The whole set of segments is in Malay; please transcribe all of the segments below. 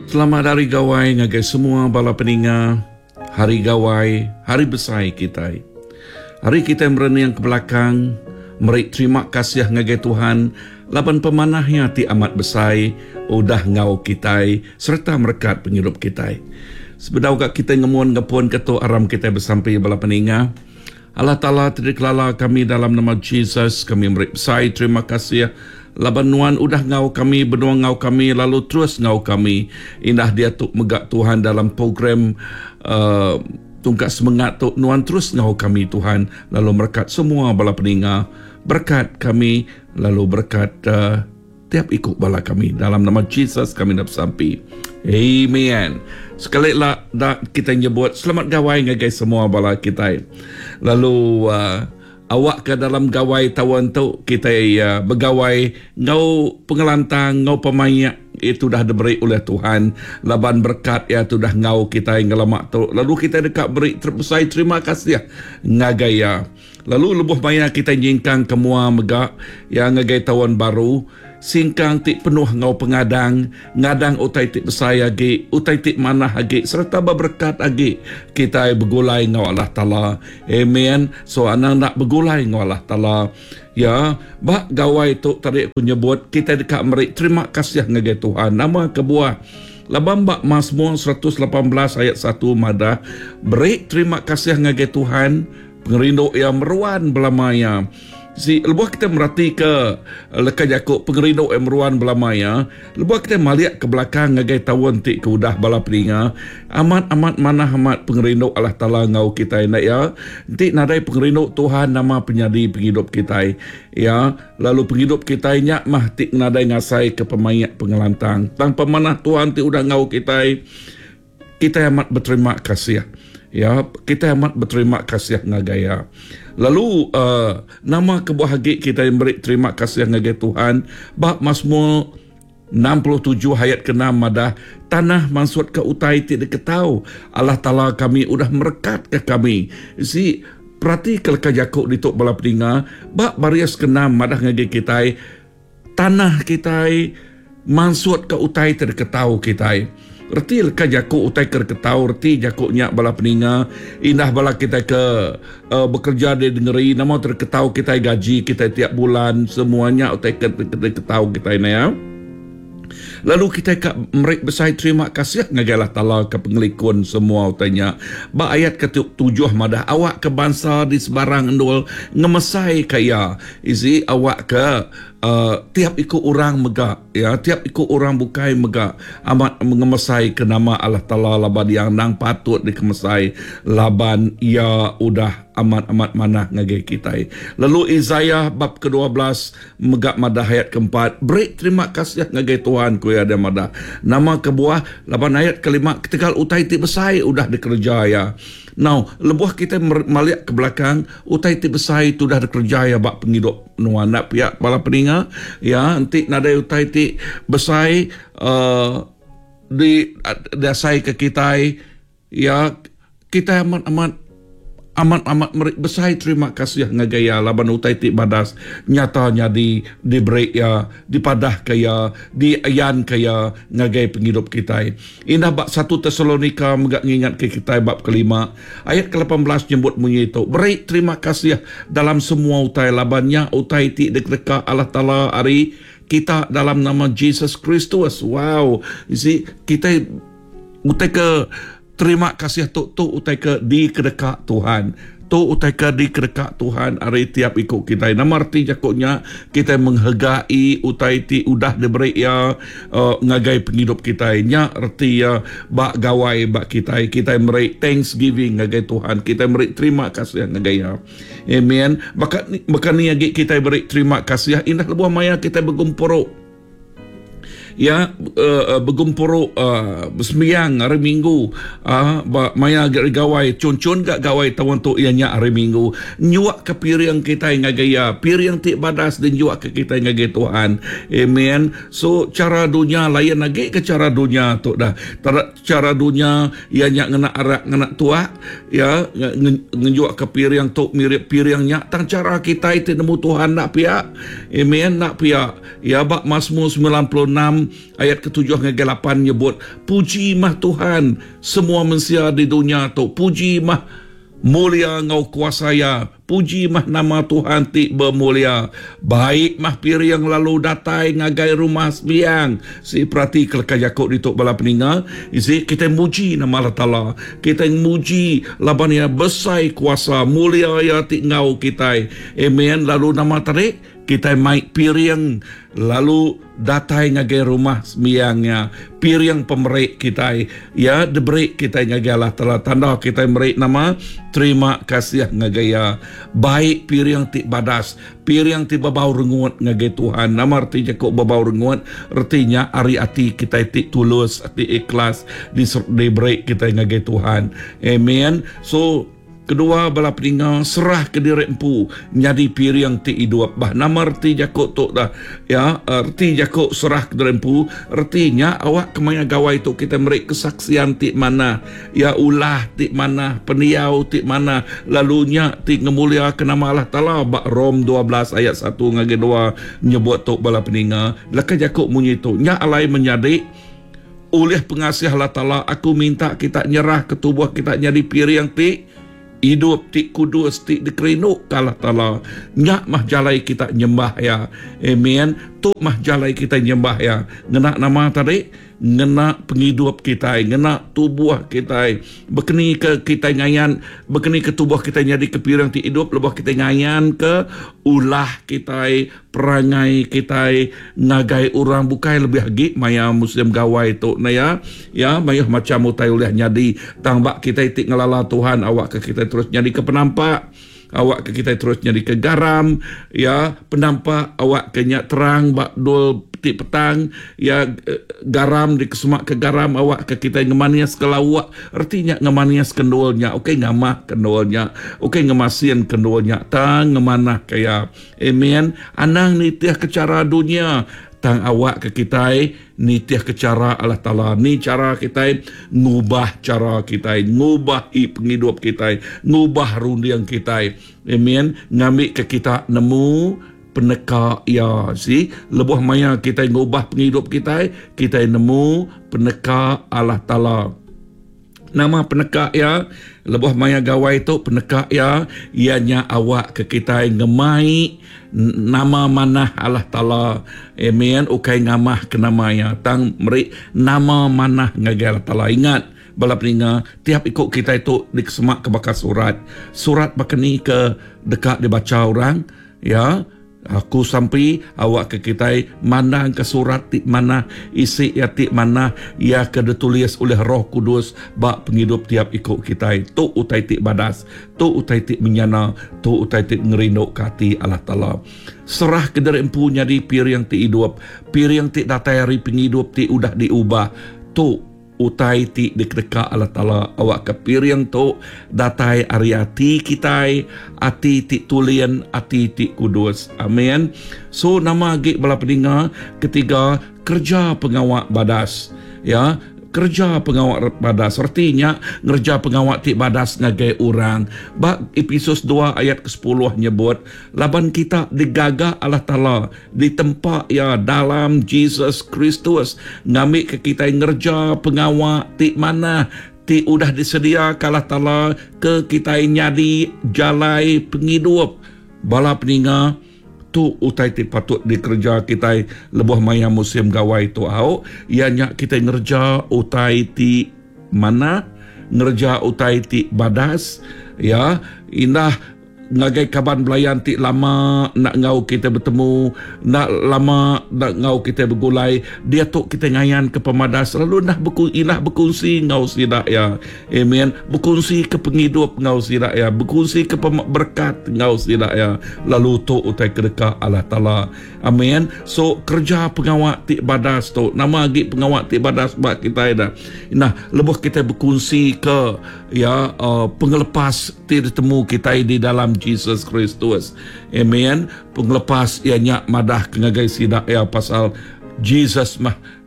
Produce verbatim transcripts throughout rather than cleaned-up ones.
Selamat Hari Gawai ngagai semua bala peninga. Hari Gawai, hari besar kita. Hari kita mereni yang ke belakang, meri terima kasih ngagai Tuhan, laban pemanahnya ti amat besar, udah ngau kita, serta merkat penghidup kita. Sebedau gak kita ngemuan ngepun ketua aram kita bersampai bala peninga. Allah Ta'ala teriklala kami dalam nama Jesus, kami meri besar, terima kasih. Laban nuan udah ngau kami, benua ngau kami, lalu terus ngau kami. Indah dia tuk megak Tuhan dalam program uh, tungkat semangat tuk nuan terus ngau kami Tuhan. Lalu berkat semua bala peninga, berkat kami, lalu berkat uh, tiap ikut bala kami. Dalam nama Jesus kami nak bersampi. Amen. Sekali lah dah kita nyebut selamat gawai ngagai semua bala kita. Lalu uh, awak ke dalam gawai tawan tu kita ya begawai ngau pengelantang ngau pemayak itu dah diberi oleh Tuhan, laban berkat ya tu dah ngau kita yang ngelamak tu, lalu kita dekat beri terbesar terima kasih ngagaya. Lalu lebuh maya kita nyingkang kemua megak yang ngagai tawan baru singkang tik penuh ngau pengadang, ngadang utai tik besar agi, utai tik manah agi, serta berberkat agi. Kita bergulai ngau Allah Ta'ala. Amen. So, anang nak bergulai ngau Allah Ta'ala. Ya, bak gawai tu tadi aku nyebut, kita dekat merik terima kasih ngagai Tuhan. Nama kebuah. Labang bak Mazmur seratus lapan belas ayat satu madah. Berik terima kasih ngagai Tuhan. Pengerindu yang meruan belamaya. Si lebuh kita merhati ke lekat Yakub pengerindu emruan belamaya, lebuh kita melihat ke belakang ngagai tawon tik ke udah bala peninga, amat-amat mana amat pengerindu Allah Ta'ala ngau kita nak ya. Nanti nadai pengerindu Tuhan nama penyadi penghidup kita ya. Lalu penghidup kita nyak mah tik nadai ngasai ke pemayak pengelantang. Tanpa mana Tuhan tik udah ngau kita, kita amat berterima kasih. Ya, kita amat berterima kasih ngagaya. Lalu uh, nama kebahagiaan kita yang beri terima kasih ngagai Tuhan. Bab Mazmur enam puluh tujuh ayat ke-enam madah, tanah mansut ke utai tidak ketau. Allah Ta'ala kami udah merekat ke kami. Si perhati kelaka Yakub dituk bala peninga, bab baris ke-enam madah ngagai kita, tanah kita mansut ke utai tidak ketau kita. Reti leka Yakub utai ke ketau, reti Yakub nyak bala peninga, indah bala kita ke uh, bekerja di negeri, nama terketau kita gaji kita tiap bulan, semuanya utai ke ketau kita ini ya. Lalu kita kat merik besar terima kasih ngagai Allah Ta'ala ke pengelikun semua utanya. Ba ayat ke tujuh madah, awak ke bangsa di sebarang endul ngemesai kaya. Isi awak ke uh, tiap ikut orang megak ya, tiap ikut orang bukai megak amat mengemesai ke nama Allah Ta'ala laban yang nang patut dikemesai, laban ia udah amat-amat manah ngagai kita. Lalu Isaiah bab ke-dua belas megak madah ayat keempat, beri terima kasih ngagai Tuhan ku ada madah. Nama kebuah laban ayat kelima, ketikal utai ti besai udah dikerja ya. Now, lebuh kita melihat ke belakang, utai ti besai tu dah dikerja ya bak penghidup nuan nak pihak bala peninga ya, nanti nadai utai ti besai uh, di dasai ke kita ya, kita amat-amat amat-amat merik besar terima kasih ngagaya laban utai tik badas nyatanya di diberi ya, dipadah kaya, di ayan kaya ngagai penghidup kita. Indah bab satu Tesalonika megak ngingat ke kita bab kelima ayat ke lapan belas nyebut bunyi itu, beri terima kasih dalam semua utai labannya utai tik dekat Allah Ta'ala hari kita dalam nama Jesus Kristus. Wow, see, kita utai ke terima kasih tu tu utai ke di kedekat Tuhan. Tu utai ke di kedekat Tuhan hari tiap ikut kita. Nama arti jakutnya kita menghargai utai ti udah diberi ya uh, ngagai penghidup kita. Nya arti ya bak gawai bak kita. Kita meri thanksgiving ngagai Tuhan. Kita meri terima kasih ngagai ya. Amen. Bahkan bahkan ni lagi kita beri terima kasih. Indah lebuh maya kita bergumpuruk. Ya, uh, bergumpuruk uh, bersembiang hari Minggu uh, maya agak gawai cun-cun gak gawai tawan tu ianya hari Minggu nyuak ke piring kita ngagaya piring tik badas dan nyuak ke kita ngagai Tuhan. Amen. So cara dunia layan lagi ke cara dunia tu dah cara dunia ianya ngena arak ngena tua ya nyuak ke piring tu mirip piringnya tang cara kita itu nemu Tuhan nak pihak. Amen. Nak pihak ya bak Mazmur sembilan puluh enam Amen. Ayat ketujuh hingga lapan nyebut, puji mah Tuhan semua manusia di dunia tu. Puji mah mulia ngau kuasaya. Puji mah nama Tuhan ti bermulia. Baik mah piriang lalu datai ngagai rumah sembiang. Si perhati kelaka Yakub di tok bala peninga. Isi kita muji nama Allah Ta'ala. Kita muji laban ya besai kuasa. Mulia ya ti ngau kita. Amen. Lalu nama tarik. Kita maik piriang lalu datai ngagai rumah sembiangnya. Piriang pemerik kita. Ya deberi kita ngagai Allah Ta'ala. Tanda kita merik nama. Terima kasih ngagaya. Baik piriang ti badas, piriang ti babau renguat ngagai Tuhan. Nama artinya kok babau renguat, artinya ari ati kita ti tulus, ati ikhlas, di di break kita ngagai Tuhan. Amen. So kedua bala peninga serah ke diri empu nyadi piriang ti hidup. Bah nama arti jakok tok dah. Ya, arti jakok serah ke diri empu, artinya awak kemaya gawai tu kita merik kesaksian ti mana. Ya ulah ti mana, peniau ti mana, lalunya ti ngemulia ke nama Allah Ta'ala. Bak Rom dua belas ayat satu ngage dua nyebut tok bala peninga. Laka jakok munyi tu, nya alai menyadik oleh pengasih Allah Ta'ala, aku minta kita nyerah ke tubuh kita nyadi piriang ti hidup ti kudus ti dikerinuk kalah Ta'ala. Nyak mah jalai kita nyembah ya. Amen. Tu mah jalai kita nyembah ya. Ngena nama tadi, ngena penghidup kita, ngena tubuh kita. Bekeni ke kita ngayan, bekeni ke tubuh kita nyadi kepirang ti hidup, lebah kita ngayan ke ulah kita, perangai kita, ngagai orang bukai lebih lagi maya muslim gawai tu na ya. Ya, maya macam utai oleh nyadi tangbak kita ti ngelala Tuhan, awak ke kita terus nyadi ke penampak, awak ke kita terus nyadi ke garam, ya penampak awak ke nyak terang bak dul ti petang, ya garam di kesemak ke garam, awak ke kita ngemanias ke lawak, artinya ngemanias kendolnya, okey ngamah kendolnya, okey ngemasin kendolnya, tang ngemanah kaya. Amen. Anang ni tiah ke cara dunia, tang awak ke kita ni tiah ke cara Allah Ta'ala. Ni cara kita ngubah cara kita, ngubah i penghidup kita, ngubah rundiang kita. Amen. Ngambil ke kita nemu peneka ya, si lebuh maya kita ngubah penghidup kita, kita nemu peneka Allah Ta'ala. Nama peneka ya, lebuh maya gawai tu peneka ya, ianya awak ke kita ngemai nama mana Allah Ta'ala. Amen. Ukai ngamah ke namanya tang meri nama mana ngagai Allah Ta'ala. Ingat bala peninga, tiap ikut kita itu dikesemak ke bakal surat. Surat bakani ke dekat dibaca orang, ya. Aku sampai awak ke kita mana ke surat ti mana isi ya ti mana ya ke ditulis oleh Roh Kudus bak penghidup tiap ikut kita. Tu utai ti badas, tu utai ti menyana, tu utai ti ngerinduk kati Allah Ta'ala. Serah ke dari empu nyadi piriang ti hidup, piriang ti datai hari penghidup ti udah diubah. Tu utai ti dikdeka Allah Ta'ala. Awak ke piriang tu datai ari ati kita, ati ti tulian, ati ti kudus. Amen. So nama agi bala peninga ketiga, kerja pengawak badas. Ya, kerja pengawak badas, artinya ngerja pengawak ti badas ngagai orang. Bak Efesus dua ayat ke sepuluh nyebut, laban kita digagah Allah Ta'ala di tempat ya dalam Jesus Kristus, ngambil ke kita ngerja pengawak ti mana ti udah disedia Allah Ta'ala ke kita nyadi jalai penghidup. Bala peninga tu utai ti patut dikerja kita lebuh maya musim gawai tu au, ianya kita ngerja utai ti mana, ngerja utai ti badas, ya indah ngagai kaban belayan ti lama nak ngau kita bertemu, nak lama nak ngau kita bergulai, dia tu kita ngayan ke pemadas, lalu nah beku ilah berkongsi ngau sidak ya. Amen. Berkongsi ke penghidup ngau sidak ya, berkongsi ke berkat ngau sidak ya, lalu tu utai kedekah Allah Ta'ala. Amen. So kerja pengawak ti badas tu, nama lagi pengawak ti badas bak kita dah. Nah lebuh kita berkongsi ke ya uh, pengelepas ti ditemu kita di dalam Jesus Kristus. Amen. Penglepas ianya madah kengagai sidak ya pasal Jesus mah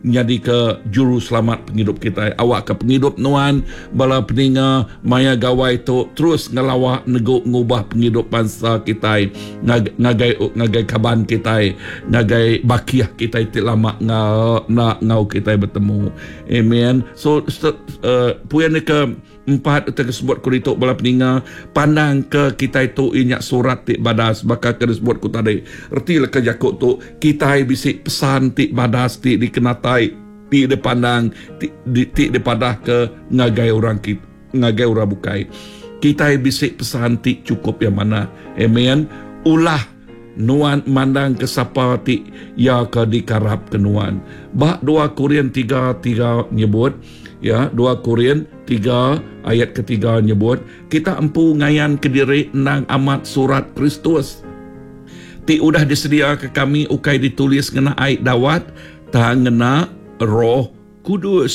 jadi ke juru selamat penghidup kita. Awak ke penghidup nuan bala peninga maya gawai tu terus ngelawak nego ngubah penghidup bangsa kita, ngag, ngagai ngagai kaban kita, ngagai bakiah kita itu lama ngau nak ngau kita bertemu. Amen. So uh, puan ke empat tersebut ku ditok bala peninga pandang ke kita itu inyak surat tik badas bakal ke disebut ku tadi erti ke jakut tu kita bisik pesan tik badas tik dikenatai tik dipandang tik di, tik dipadah ke ngagai orang kita ngagai orang bukai kita bisik pesan tik cukup yang mana. Amen. Ulah nuan mandang ke siapa tik ya ke dikarap ke nuan. Bak dua Korintus tiga tiga nyebut ya, dua Korintus tiga ayat ketiga nyebut kita empu ngayan ke diri nang amat surat Kristus ti udah disedia ke kami ukai ditulis ngena ayat dawat ta ngena Roh Kudus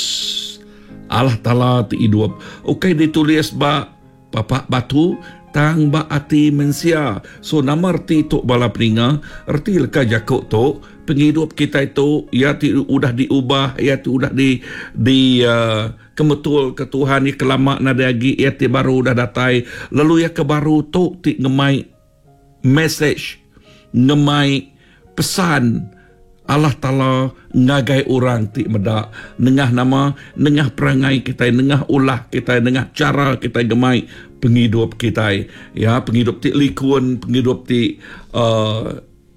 Allah Taala ti hidup ukai ditulis ba papak batu tang ba ati mensia. So nama arti tok bala peninga arti leka jakuk tok penghidup kita itu ya ti udah diubah ya ti udah di di uh, kemetul ke Tuhan ya kelama nada lagi ya ti baru dah datai lalu ya ke baru tok ti ngemai message ngemai pesan Allah Ta'ala ngagai orang ti medak nengah nama nengah perangai kita nengah ulah kita nengah cara kita gemai penghidup kita ya penghidup ti likun penghidup ti uh,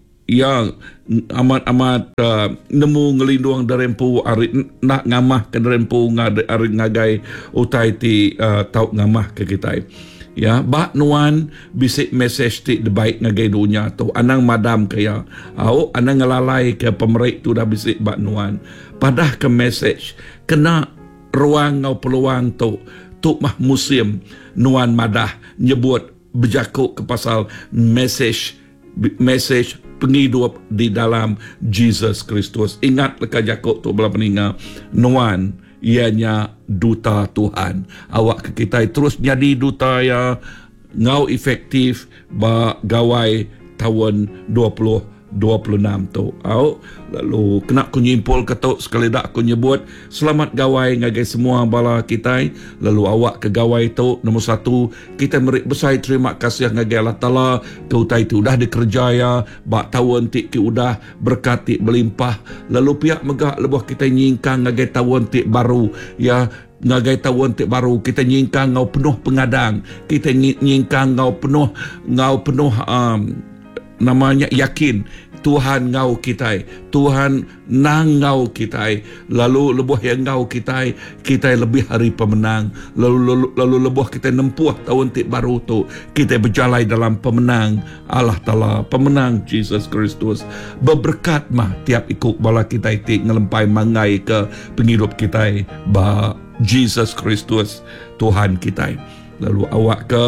yang amat-amat uh, nemu ngelindung darempu ari nak ngamah ke darempu ngade ari ngagai utai ti uh, tau ngamah ke kita ya bak nuan bisik message ti debaik ngagai dunia tu anang madam kaya au anang ngelalai ke pemerik tu dah bisik bak nuan padah ke message kena ruang ngau peluang tu tu mah musim nuan madah nyebut berjakuk ke pasal message message penghidup di dalam Jesus Kristus. Ingat leka jakuk tu bala peninga nuan ianya duta Tuhan. Awak ke kita terus jadi duta ya ngau efektif ba gawai tahun dua ribu dua puluh enam tu. Au lalu kena ku nyimpul ketuk sekali dak ku nyebut selamat gawai ngagai semua bala kita. Lalu awak ke gawai tu nombor satu kita merik besar terima kasih ngagai Allah Taala kau tai tu dah dikerjaya bak tahun tik ki udah berkat tik berlimpah. Lalu pihak megah lebuh kita nyingkang ngagai tahun tik baru ya ngagai tahun tik baru kita nyingkang ngau penuh pengadang kita nyingkang ngau penuh ngau penuh um, namanya yakin Tuhan ngau kita Tuhan nang ngau kita lalu lebuh yang ngau kita kita lebih hari pemenang lalu lalu, lalu lebuh kita nempuh tahun tik baru tu kita berjalan dalam pemenang Allah Ta'ala pemenang Jesus Kristus berberkat mah tiap ikut bala kita itu ngelempai mangai ke penghidup kita ba Jesus Kristus Tuhan kita. Lalu awak ke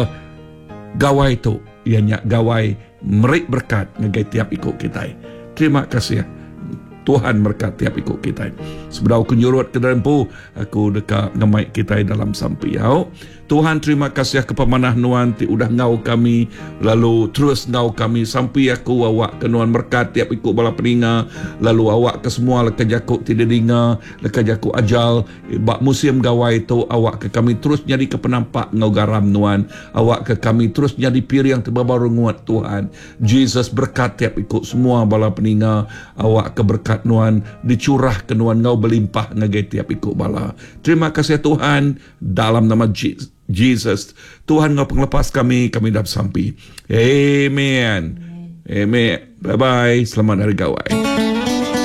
gawai tu ianya gawai merik berkat ngagai tiap ikut kita. Terima kasih Tuhan berkat tiap ikut kita. Sebelum aku nyurut ke dalam pu, aku dekat ngemai kita dalam sampai yau. Tuhan terima kasih ke pemanah nuan ti udah ngau kami lalu terus ngau kami sampai aku awak ke nuan berkat tiap ikut bala peninga lalu awak ke semua leka jakuk ti dedinga leka jakuk ajal bak musim gawai tu awak ke kami terus jadi ke penampak ngau garam nuan awak ke kami terus jadi pir yang terbaru nguat Tuhan Jesus berkat tiap ikut semua bala peninga awak ke berkat nuan dicurah ke nuan ngau berlimpah ngagai tiap ikut bala. Terima kasih Tuhan dalam nama Jesus Jesus, Tuhan ngau penglepas kami, kami dah sampai. Amen. Amen. Bye-bye. Selamat hari gawai.